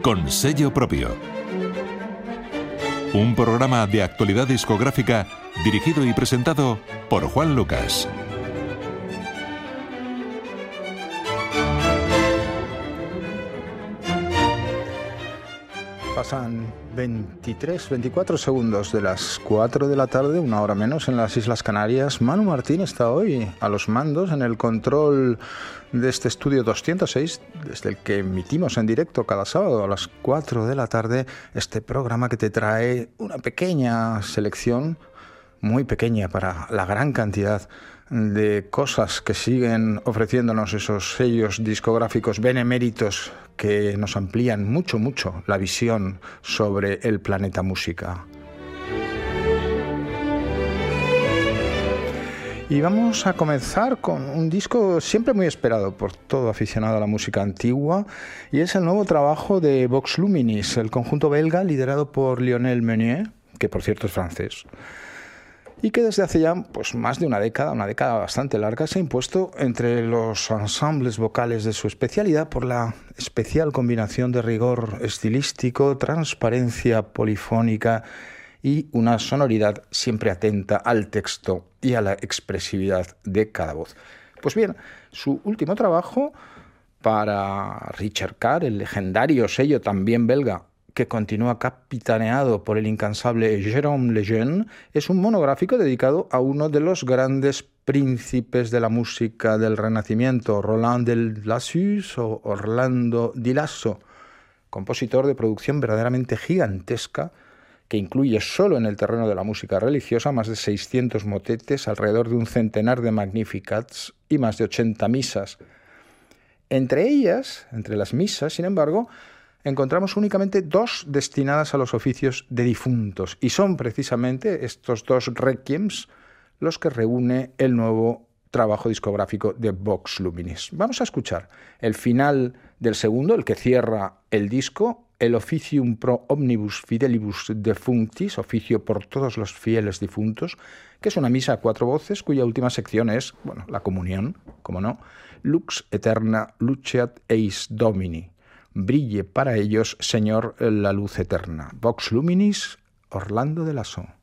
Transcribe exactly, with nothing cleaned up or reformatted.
con sello propio. Un programa de actualidad discográfica dirigido y presentado por Juan Lucas. Pasan veintitrés, veinticuatro segundos de las cuatro de la tarde, una hora menos en las Islas Canarias. Manu Martín está hoy a los mandos en el control de este estudio doscientos seis, desde el que emitimos en directo cada sábado a las cuatro de la tarde este programa que te trae una pequeña selección, muy pequeña para la gran cantidad de cosas que siguen ofreciéndonos esos sellos discográficos beneméritos que nos amplían mucho, mucho la visión sobre el planeta música. Y vamos a comenzar con un disco siempre muy esperado por todo aficionado a la música antigua, y es el nuevo trabajo de Vox Luminis, el conjunto belga liderado por Lionel Meunier, que por cierto es francés, y que desde hace ya pues, más de una década, una década bastante larga, se ha impuesto entre los ensembles vocales de su especialidad por la especial combinación de rigor estilístico, transparencia polifónica y una sonoridad siempre atenta al texto y a la expresividad de cada voz. Pues bien, su último trabajo para Richard Carr, el legendario sello también belga, que continúa capitaneado por el incansable Jérôme Lejeune, es un monográfico dedicado a uno de los grandes príncipes de la música del Renacimiento, Roland de Lassus o Orlando di Lasso, compositor de producción verdaderamente gigantesca, que incluye solo en el terreno de la música religiosa más de seiscientos motetes, alrededor de un centenar de Magnificats y más de ochenta misas. Entre ellas, entre las misas, sin embargo, encontramos únicamente dos destinadas a los oficios de difuntos, y son precisamente estos dos requiems los que reúne el nuevo trabajo discográfico de Vox Luminis. Vamos a escuchar el final del segundo, el que cierra el disco, el Officium pro omnibus fidelibus defunctis, oficio por todos los fieles difuntos, que es una misa a cuatro voces cuya última sección es, bueno, la comunión, como no, Lux eterna luceat eis Domini. Brille para ellos, Señor, la luz eterna. Vox Luminis, Orlando de Lasso.